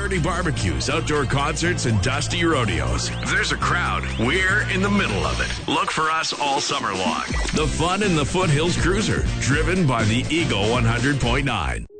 charity barbecues, outdoor concerts, and dusty rodeos. If there's a crowd, we're in the middle of it. Look for us all summer long. The fun in the Foothills Cruiser, driven by the Eagle 100.9.